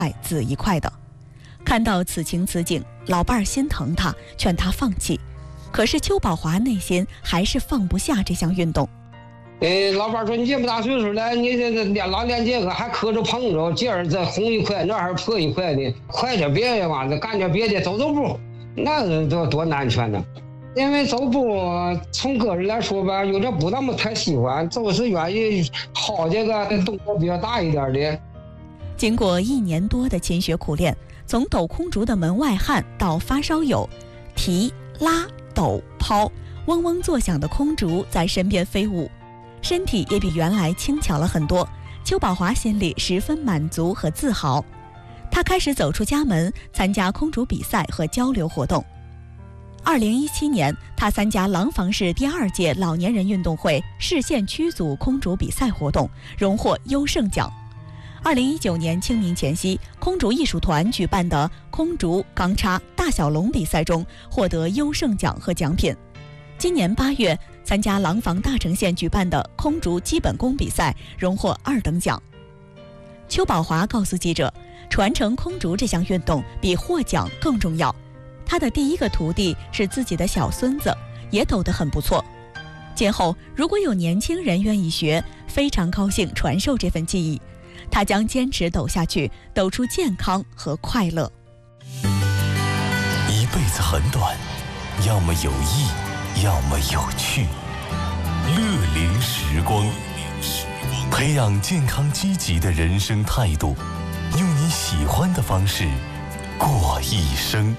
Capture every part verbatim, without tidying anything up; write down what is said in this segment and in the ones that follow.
爱自一块的。看到此情此景，老伴儿心疼他，劝他放弃。可是邱宝华内心还是放不下这项运动。 哎，老伴说你这么大岁数了，你这这练老练这个还磕着碰着，这儿再红一块，那儿破一块的，快点别呀嘛，干点别的，走走步，那多多难全呢。因为走步从个人来说吧，有点不那么太喜欢，就是愿意好这个动作比较大一点的。 经过一年多的勤学苦练，从抖空竹的门外汉到发烧友，提拉抖抛，嗡嗡作响的空竹在身边飞舞，身体也比原来轻巧了很多。邱宝华心里十分满足和自豪，他开始走出家门，参加空竹比赛和交流活动。二零一七年，他参加廊坊市第二届老年人运动会市县区组空竹比赛活动，荣获优胜奖。二零一九年清明前夕，空竹艺术团举办的空竹、钢叉、大小龙比赛中获得优胜奖和奖品。今年八月，参加廊坊大城县举办的空竹基本功比赛，荣获二等奖。邱宝华告诉记者，传承空竹这项运动比获奖更重要。他的第一个徒弟是自己的小孙子，也抖得很不错。今后如果有年轻人愿意学，非常高兴传授这份技艺。他将坚持抖下去，抖出健康和快乐。 一辈子很短，要么有益，要么有趣。乐龄时光，培养健康积极的人生态度，用你喜欢的方式过一生。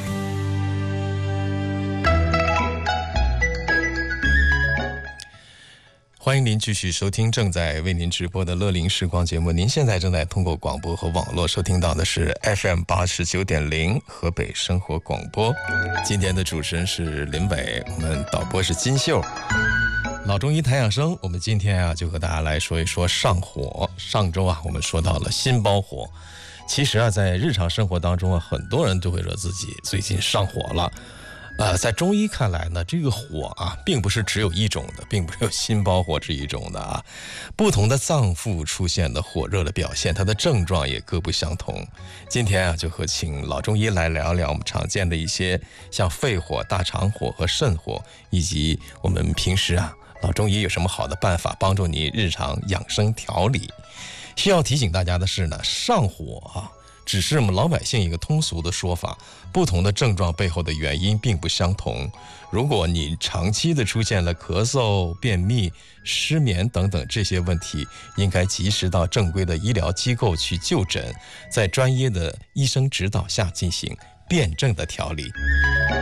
欢迎您继续收听正在为您直播的乐龄时光节目。您现在正在通过广播和网络收听到的是 F M 八十九点零 河北生活广播。今天的主持人是林伟，我们导播是金秀。老中医谈养生，我们今天啊就和大家来说一说上火。上周啊我们说到了心包火，其实啊在日常生活当中啊，很多人都会说自己最近上火了。呃，在中医看来呢，这个火啊，并不是只有一种的，并不是有心包火这一种的啊。不同的脏腑出现的火热的表现，它的症状也各不相同。今天啊，就和请老中医来聊聊我们常见的一些像肺火、大肠火和肾火，以及我们平时啊，老中医有什么好的办法帮助你日常养生调理。需要提醒大家的是呢，上火啊，只是我们老百姓一个通俗的说法，不同的症状背后的原因并不相同。如果你长期的出现了咳嗽、便秘、失眠等等这些问题，应该及时到正规的医疗机构去就诊，在专业的医生指导下进行辩证的调理。